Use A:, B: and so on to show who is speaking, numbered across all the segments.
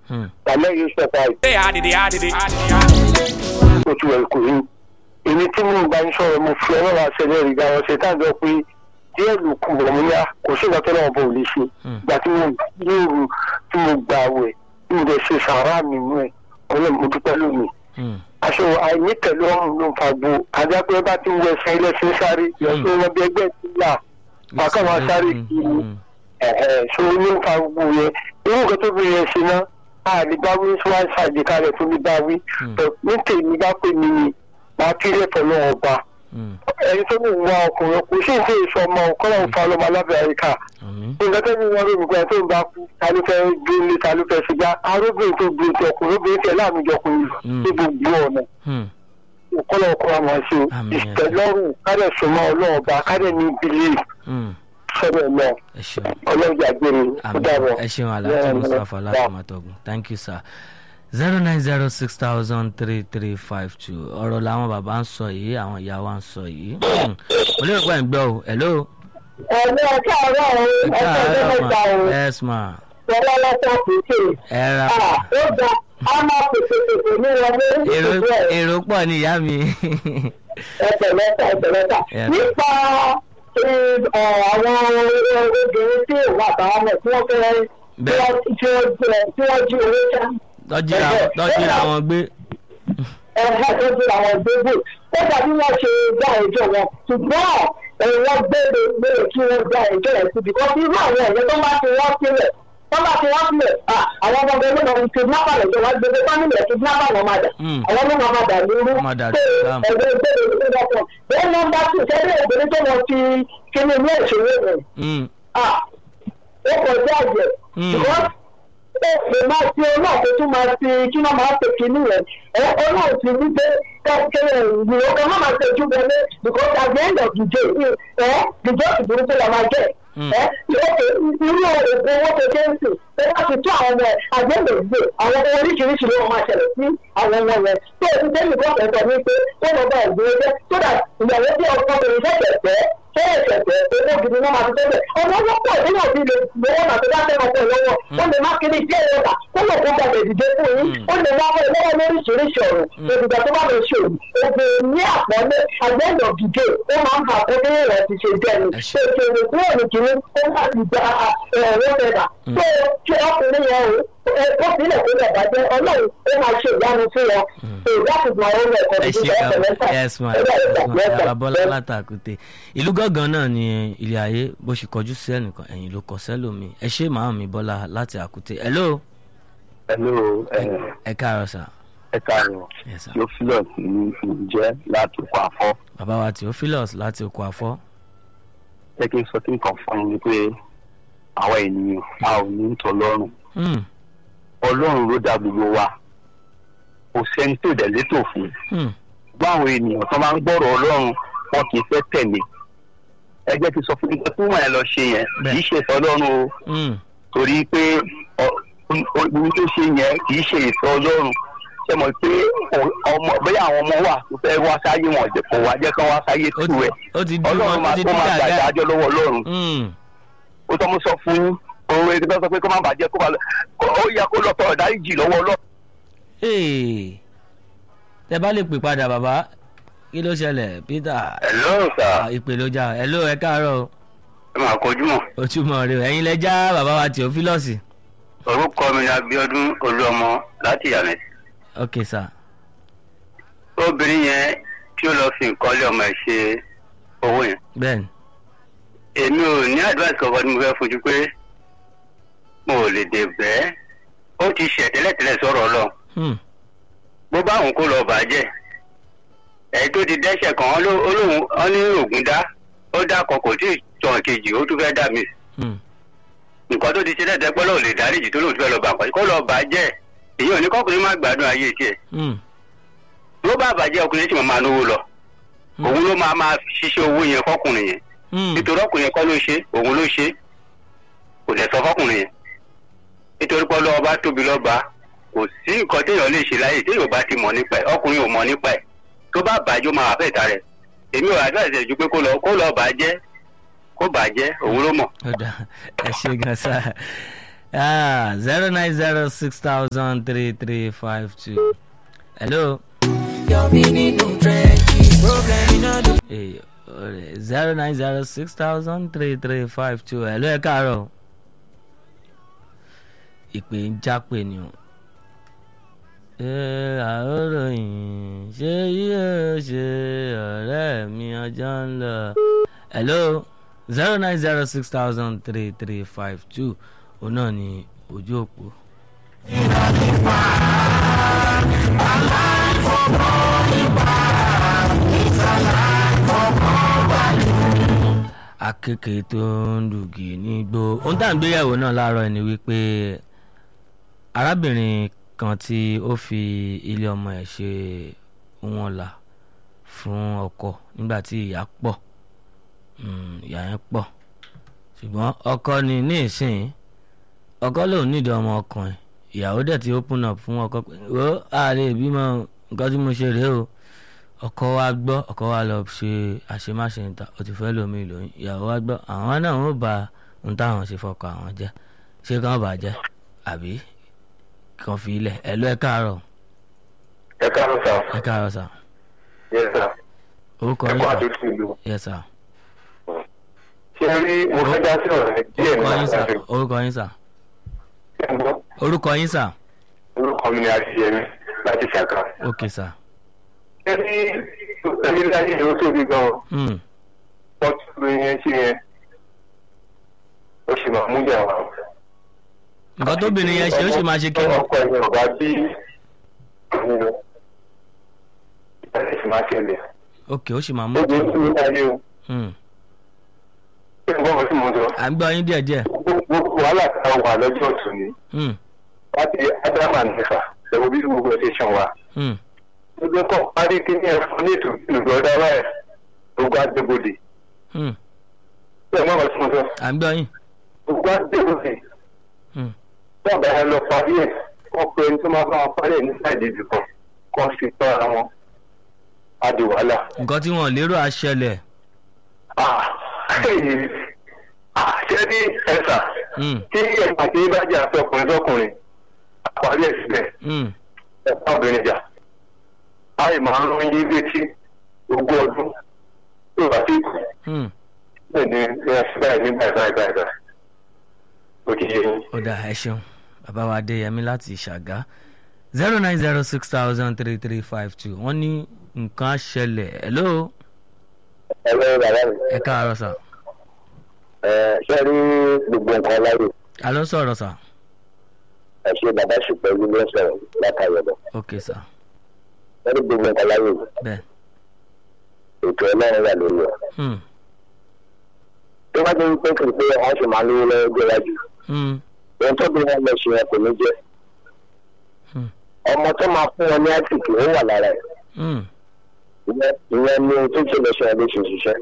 A: Àmọ́ yìí sọ̀tà ìkòtù ẹ̀kọ́ yìí. Èmi tí mo bá ń sọ̀rọ̀ mo fi ọlọ́run àṣẹlẹ̀ rí ga ọ̀sẹ̀ tá à ń jọ pé díẹ̀ ló kù bọ̀ mí yá kò sí ìgbà tó náà bọ̀ ò lè ṣe. Ìgbà tí mo yóò tí mo gbà wẹ̀ tí mo dẹ̀ ṣe sàárà mi nú ẹ̀ ọlọ́run mo dúpẹ́ lónìí. Aṣọ àìnítẹ̀lé ọ̀run ló ń fa gbo àjàpẹ́ bá ti ń wọ ẹsẹ̀ ilé ṣe ń sáré lọ́sọ̀ wọn bí ẹgbẹ́ ti yà wákà máa sáré kiri ṣo ní ń fa gbogbo yẹn irú nǹkan tó fi yẹn ṣe náà àlè bá wí sí wáá ṣàjẹ kalẹ̀ tó ní bá wí ní tèmi bá pè mí ni máa kí lẹ́tọ̀ náà ọba ẹni tó ní ìwà ọkùnrin kò sí ìṣe ìṣọ ọmọ ọkọlọ ń fa ọlọmọ alábẹ́ríkà nǹkan tó ní wọn lórí nǹkan tó ń bá kú ta ló fẹ́ gbé ní ta ló fẹ́ ṣùgbọ́n arúgbìn tó gbé ti ọkùnrin obìnrin tẹ̀ láàmì ìjọkùnrin ní gbogbo ọ̀nà ọkọlọ ọkọ àwọn ṣe ìtẹ́lọ́rùn kádẹ̀ súnmọ́ ọlọ́ọ̀ba kádẹ̀ ní bílíì sọ́dọ̀ náà ọlọ́jà gbére ó dàbọ̀.
B: ẹ ṣeun aláàtì mustapha láti màtọ́gùn thank you sir. 09060003352 ọ̀rọ̀ làwọn bàbá ń sọ yìí àwọn ìyá wa ń sọ yìí olóòrùn pa ìgbọ́ o hello.
A: ẹ̀rọ káàárọ̀ ọ̀sẹ̀ tó mẹ́ta o.
B: yes ma.
A: pẹ̀lú ọlọ́sọ̀ kìíkì.
B: ẹ ra.
A: ó gba a máa pèsè ní wọlé.
B: èrò pọ̀ ní ìyá mi.
A: ẹ̀pẹ̀lẹ́ta nípa àwọn obìnrin tí òun àtàwọn ọmọ tí wọ́n fẹ́ tí wọ́n jí owó ṣá.
B: tọ́jú àwọn gbé.
A: tọ́jú àwọn gbé bò ó dàbí wọ́n ṣe gbá ẹjọ́ wọn ṣùgbọ́n wọ́n gbére lóye kí wọ́n gbá ẹjọ́ yẹn síbi kan bí irú àwọn ẹ̀yẹ tó bá ti wọ́n sílẹ̀ àwọn ọmọ ọmọ ẹgbẹ́ náà kidnapper lẹ́jọ́ wá gbé family ẹ̀ kidnapper wọn máa dà àwọn ọmọ máa dà lóru ẹgbẹ́ ìgbẹ́rẹ́ ìgbẹ́rẹ́ bẹ́ẹ̀ nọ́mbà 2 sẹ́dẹ̀ obìnrin tó wọ́n fi kíni ní ìṣòro rẹ̀ ó kọjá àjẹ́ because lè máa fi ọlọ́ọ̀ tó tún máa fi kí wọ́n máa pè kíní rẹ̀ ọlọ́ọ̀ ti ní pé kẹ́kẹ́rẹ́ ìwé ọkọ̀ máa máa tẹ̀jú wọlé because at the end of the day the just burúkú la máa jẹ́ irú òògùn owó kékeré ń sìn ó bá ti tó àwọn ọmọ ẹ̀ àgbẹ̀dẹ̀ gbé àwọn ọmọ oríṣiríṣi ló máa ṣẹlẹ̀ sí àwọn ọmọ rẹ̀ tó o ti tẹ́lẹ̀ kọ́ ẹ̀sọ́ ní pé ó lọ bá ìgbìmọ̀ jẹ́ tó dà ìyàwó tí ọkọ bẹ̀rẹ̀ ṣẹ̀ṣẹ̀ owó gidi náà máa fi tẹ́lẹ̀ ọmọ wọn pọ̀ nínú òbí lè lówó náà tó bá fẹ́ ọkọ lọ́wọ́ ó lè má kiri díẹ̀ lọ́wọ́ ó lè kó gbàgbé ìdíje fún yín ó lè má fẹ́ lọ́wọ́ lóríṣiríṣi ọ̀rọ̀ òdìgbà tó bá lè ṣe ògùn ní àpọ́nlé àgbẹ̀dọ̀ dìde ó máa ń bà kó bí rẹ̀ ti ṣe jẹ́ ni ṣe èrè kúrò ní kìíní ó má ti gba ẹ̀rọ fẹ́dà tó kí ọkùnrin yẹn ó sílẹ̀ tó lè bàjẹ́ ọlọ́run ó máa ṣe ìyanu fún wọn
B: ìlú gángan náà ni ilé ayé bó ṣe kọjú sí ẹnìkan ẹ̀yìn ló kọ sẹ́lòmí ẹ ṣe màá mi bọ́lá láti àkúté hello. ẹ káàárọ̀ sà.
A: ẹ káàárọ̀ Theophilus ní ìjẹ́ láti oko àfọ́.
B: bàbá wa Theophilus láti oko àfọ́.
A: jẹ́ kí n sọ kí n kàn fún yín pé àwa ènìyàn a ò ní tọ́lọ́rùn. Ọlọ́run ló dá gbogbo wa kò sẹ́ni tó dẹ̀ létò fún báwọn ènìyàn tó máa ń gbọ́rọ̀ Ọlọ́run wọn kì í fẹ́ tẹ̀lé ẹ jẹ́ kí n sọ fún yín pé fún wọn ẹ lọ ṣe yẹn kì í ṣe ìfẹ́ Ọlọ́run o torí pé ohun tó ṣe yẹn kì í ṣe ìfẹ́ Ọlọ́run ṣe mọ̀ pé bóyá àwọn ọmọ wa tó fẹ́ wá sáyé wọn kò wá jẹ́ kán wá sáyé tù ẹ̀ Ọlọ́run máa gbàdájọ́ lọ́wọ́ Ọlọ́run ó tọ́ mo sọ fún yín òwe tí wọ́n sọ pé kó má bàjẹ́ kó ó yẹ kó lọ tọrọ dáríjì lọ́wọ́ Ọlọ́run.
B: tẹ bá lè pè padà bàbá kí ló ṣẹlẹ̀ Peter.
A: hello sir.
B: ìpè ló já hello ẹ káàárọ̀.
A: ẹ máa kojú mọ́.
B: ojúmọ́ rẹ ẹ̀yin lẹ já bàbá wa Theophilus.
A: orúkọ mi ni Abíọ́dún Olúọmọ láti Ìyànà.
B: ok sir.
A: obìnrin yẹn tí ó lọ fi nǹkan lé ọmọ ẹ̀ ṣe owó yẹn.
B: bẹ́ẹ̀ni.
A: èmi ò ní advice kankan tí mo fẹ́ fojú pé mo ò lè dè bẹ́ẹ̀ ó ti ṣẹ̀ tẹ́lẹ̀tẹ́lẹ̀ sọ̀rọ̀ Ọlọ́run bó bá òun kó lọ bàjẹ́ ẹ̀ tó ti dẹ́ṣẹ̀ kan olóhùn ọ ní ògùn dá ó dákọ̀ kò tí ì tàn kejì ó tún fẹ́ dà mí nǹkan tó ti ṣe tẹ́tẹ́ pé lóun lè dáríjì tó lóun tún fẹ́ lọ bà pàṣẹ kó lọ bàjẹ́ èyí ò ní kọ́kùnrin má gbádùn ayé tiẹ̀ ló bá bàjẹ́ ọkùnrin sì máa náwó lọ òun ló máa ṣiṣẹ́ owó yẹn fọkùnrin yẹn nítorí ọkùnrin yẹn kọ́ ló ṣe òun ló ṣe kò dẹ̀ sọ fọkùnrin yẹn nítorí pé ọlọ́wọ́ bá tóbi lọ́ba kò sí nǹkan téèyàn lè ṣe láyé téèyàn bá ti mọ̀ nípa ẹ̀ ọkùnrin ò mọ̀ nípa ẹ̀ tó bá bàjẹ́ ó máa wà fẹ́ ta rẹ̀ èmi ò àdúrà ju pé kó lọ bàjẹ́ òun ló mọ̀.
B: ẹ ṣe gan sa 090633352. Hello. 090633352. Hello, ẹ káàárọ̀. Ìpè ń jápè ni o. Àròyìn ṣé yóò ṣe ọ̀rẹ́ mi ọjọ́ ń lọ. Hello. 090633352. Òun náà ni ojú òpó. Akeke tó ń lùgì nígbó. Ohun tá à ń gbéyàwó náà láàárọ̀ ni wípé arábìnrin kan tí ó fi ilé ọmọ ẹ̀ ṣe wọn là fún ọkọ nígbà tí ìyá pọ̀, ìyá yẹn pọ̀, ṣùgbọ́n ọkọ ni ní ìsìn ọkọ lòun nídìí ọmọ ọkùnrin, ìyàwó dẹ̀ ti open up fún ọkọ pé ó àlè ìbímọ nǹkan tí mo ṣe rèé o. Ọkọ wa gbọ́, ọkọ wa lọ ṣe àṣemáṣe níta, ó ti fẹ́ lómi lóyún. Ìyàwó wa gbọ́, àwọn náà ń ba ohun táwọn ṣe fọkọ àwọn jẹ́, ṣé kàn bà jẹ́ àbí kàn fi ilẹ̀. ẹ lọ ẹ káàárọ̀.
A: ẹ káàárọ̀ sà.
B: ẹ káàárọ̀ sà.
A: yes sà.
B: orúkọ yín sà. yes sà.
A: ṣé rí mo fẹ́ dá sí ọ̀rẹ́ díẹ̀ ní
B: àgbàdo. orúkọ yín sà. orúkọ yín sà.
A: orúkọ mi ni Adéyẹmí láti Ṣàkà.
B: ok sà.
A: ṣé rí ẹni láyé ìlú tóbi gan-an. wọ́n tún lè yẹn ṣe yẹn ó sì máa mú jà wá.
B: nǹkan tóbìnrin yẹn ṣe ó sì máa ṣe kí ni.
A: ọkọ ẹ̀yìn ọ̀gá bí ìbẹ̀rẹ̀ sì máa ṣẹlẹ̀.
B: ok ó sì máa mú.
A: ó gbé ní ayé o. ṣé nǹkan kan tí mo sọ.
B: à ń gbọ́ yín díẹ̀díẹ̀.
A: gbogbo wàhálà tá a wà lọ́jọ́ ọ̀tún ni. láti ádámà nìfà lẹ́wọ́ bí gbogbo ẹ̀ ṣe ṣàn wá. gbogbo kan parí kí ní ẹ̀fọn ní ètò ìgbọ̀dá báyìí gbogbo àdébòdè. ṣé nǹkan kan tí mo sọ.
B: à ń gbọ́ yín.
A: gbogbo àdébòdè. bọ́ọ̀bù ẹ̀ lọ parí ẹ̀ wọ́n pe ẹni tó máa bá wọn parí ẹ̀ ní sáìdì ibì kan sì tọ́ ara wọn á di wàhálà.
B: nǹkan tí wọ́n lérò á ṣẹlẹ̀.
A: ṣé ní ẹ̀sà tí ẹ̀gbà tí bá jà fẹ́ ọkùnrin sọ́kùnrin àparí ẹ̀ síbẹ̀ ẹ̀pá obìnrin jà àì máa ń rún yí létí ogún ọdún tó bá sí kù bẹ́ẹ̀ ni ẹ̀sìn báyìí ní báyìí
B: ó dà ẹ ṣeun bàbá wa Adéyẹmí láti Ṣàgá. 090603352. wọ́n ní nǹkan á ṣẹlẹ̀. hello.
A: hello bàbá mi.
B: ẹ káàárọ̀ sà.
A: ṣé rí gbogbo nǹkan láyè.
B: a ló sọ̀rọ̀ sà.
A: ẹ ṣe bàbá ṣùpẹ́ ilé sọ̀rọ̀ látàyẹ̀bọ̀.
B: ok sà.
A: ṣé rí gbogbo nǹkan láyè.
B: bẹ́ẹ̀.
A: ètò Ọlọ́run wà lórí ẹ̀. tó bá jẹ́ wípé kì í pé wọ́n ṣe máa lówó lọ́wọ́ gbé wájú. ohun tó bí wọn lọ ṣe yẹn kò ní jẹ́. ọmọ tó máa fún wọn ní àtìkì ó wà lára ẹ̀. ìyẹn ni tó ṣe lọ ṣe ẹ ló ṣe ṣiṣẹ́.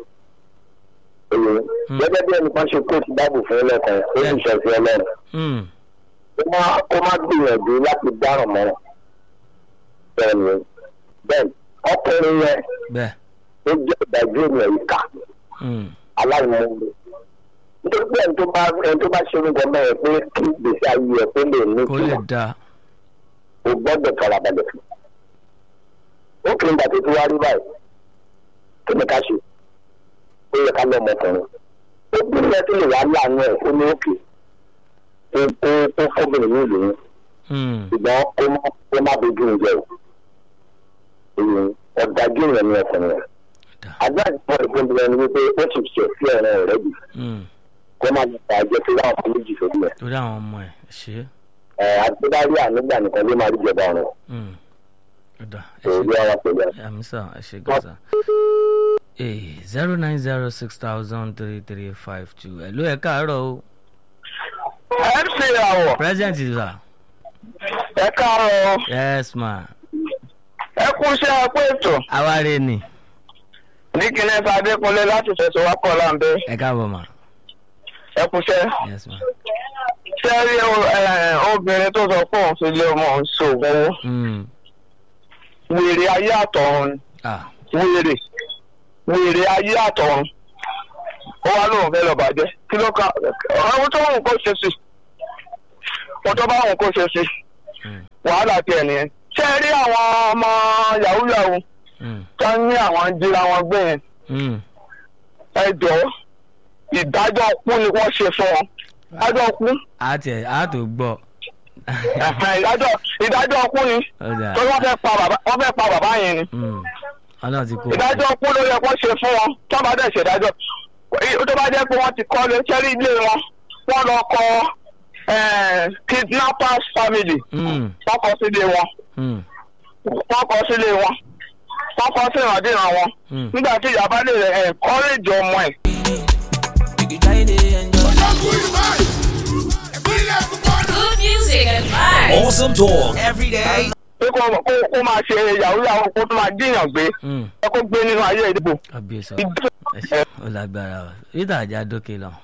A: gẹ́gẹ́ bí ẹnìkan ṣe kóòtù dáàbò fún ẹlẹ́kan ó sì ṣe sí Ọlọ́run. kó má gbìyànjú láti dáràn mọ́ bẹ́ẹ̀ ọkùnrin yẹn ó jẹ́ ìdájọ́ ènìyàn yìí kà aláìmọ́ nítorí pé ẹni tó bá ṣe orúkọ mẹ́rin pé kí gbèsè ayé ẹ̀ pé lè ní kí o gbọ́dọ̀ farabalẹ̀ fún. ó kì í gbà tó ti wá rí báyìí kí ni ká ṣe ó yẹ ká lọ ọmọkùnrin ó bí ilẹ̀ tó lè wá láàánú ẹ̀ ó ní òkè ó fọ́bìnrin ní ìlú ṣùgbọ́n ó má bójú oúnjẹ o ọ̀dájú ìyẹn ní ọkùnrin rẹ̀ agbára ìfọ̀n ẹni wípé ó ti ṣe sí ẹ̀rọ rẹ̀ bì kó má nípa ẹjẹ́ tó láwọn fún méjì sórí ẹ̀.
B: torí àwọn ọmọ ẹ̀ ṣe.
A: àgbédárí ànígbà nìkan ló máa rí ìjọba ọ̀run. èyí ọ̀rọ̀ pẹ̀lú ẹ̀.
B: àmísà ẹ ṣe gọ́sà. 090603352. ẹ̀lú ẹ̀ káàárọ̀ o.
A: MC àwọ̀.
B: present is sir.
A: ẹ káàárọ̀.
B: yes ma.
A: ẹ kú iṣẹ́ apẹ́ ètò.
B: àwárí ni.
A: ní kílẹ̀ fún Adékúnlé láti fẹ̀sọ̀ wá kọ́ láǹbẹ́.
B: ẹ káàbọ̀ ma.
A: ẹ kú iṣẹ́.
B: yes ma.
A: ṣé rí obìnrin tó sọ pé òun fi lé ọmọ òun ṣòwò wèrè ayé àtọ̀run wèrè ayé àtọ̀run ó wá lóun fẹ́ lọ bàjẹ́ kí ló ká ọ̀rọ̀ tó ń kó ṣe sí ọjọ́ bá wọn kó ṣe sí wàhálà tiẹ̀ nìyẹn. ṣé ẹ rí àwọn ọmọ yahoo yahoo tó ní àwọn ń jíra wọn gbé yẹn ẹ jọ̀ọ́ ìdájọ́ kú ni wọ́n ṣe fún wọn ìdájọ́ kú.
B: a tó gbọ́.
A: ìdájọ́ kú ni tó wọ́n fẹ́ pa bàbá yẹn ni. ìdájọ́ kú ló yẹ kó ṣe fún wọn tó bá dẹ̀ ṣèdájọ́ tó bá jẹ́ pé wọ́n ti kọ́ lé sẹ́rí ilé wọn wọ́n lọ kọ kidnappers family wọ́n kọ sílé wọn wọ́n kọ sílé wọn wọ́n kọ sí ìrandíran wọn nígbà tí ìyá bá lè encourage ọmọ ẹ̀.
C: Good music and vibes.
D: Awesome talk every day.
A: pé kó máa ṣe yahoo yahoo kó tó máa díyàn gbé ẹ kó gbé nínú ayé ìdìbò.
B: kábíyèsí ó lágbára o rita ajá dókè lọ.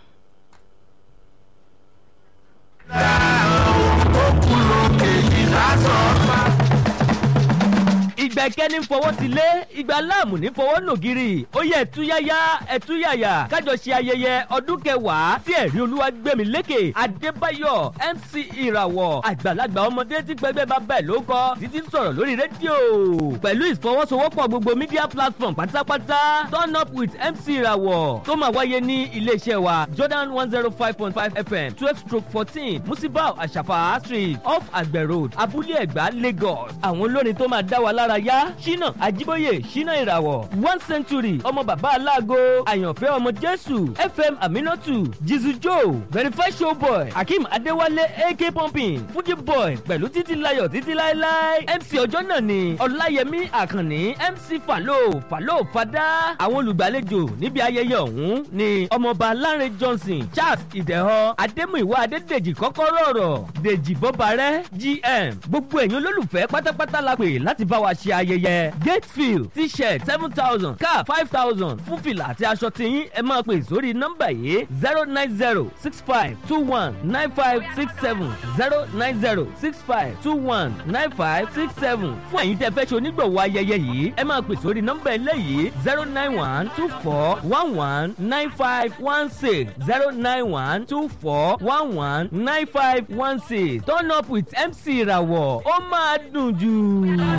B: ìgbà ìkẹ́ni fọwọ́ ti lé ìgbà láàmù ní fọwọ́ nògiri ó yẹ ẹ̀túyáyá ẹ̀túyàyà kájọ ṣe ayẹyẹ ọdún kẹwàá tí ẹ̀rí olúwa gbẹ̀mí lékè adébáyọ̀ mc ìràwọ̀ àgbàlagbà ọmọdé tí pẹ́gbẹ́ bá bẹ̀ ló kọ́ títí sọ̀rọ̀ lórí rédíò pẹ̀lú ìfọwọ́sowọ́pọ̀ gbogbo media platform pátápátá turn up with mc ìràwọ̀ tó máa wáyé ní iléeṣẹ́ wa jordan 105.5 fm 12/14 musibau àṣàfà street off àgbẹ̀ road abúlé ẹ̀gbá lagos àwọn olórin tó máa dá wa lára yá ṣínà àjíbóyè ṣínà ìràwọ̀ 1 century ọmọ bàbá aláàgọ́ àyànfẹ́ ọmọ jésù fm aminatu jizu joe verify showboy hakeem adéwálé ak pumping fuji boy pẹ̀lú títí layọ̀ títí láéláé mc ọjọ́ náà ni ọláyẹmí àkànní mc falo fada àwọn olùgbàlejò níbi ayẹyẹ ọ̀hún ni ọmọọba lánrẹ johnson charles ìdẹ̀họ adémúìwá adédèjì kọ́kọ́rọ́ ọ̀rọ̀ dèjì bọ́barẹ́ gm gbogbo ẹ̀yin olólùfẹ́ pátápátá la pè láti bá wa ṣe ayẹyẹ gate field t-shirt 7,000 cap 5,000 fún fìlà àti aṣọ tiyín ẹ máa pè sórí nọ́mbà yìí 09065219567 09065219567 fún ẹ̀yin tẹ́ fẹ́ ṣe onígbọ̀wọ́ ayẹyẹ yìí ẹ máa pè sórí nọ́mbà eléyìí 09124119516 09124119516 turn up with mc ìràwọ̀ ó máa dùn jù.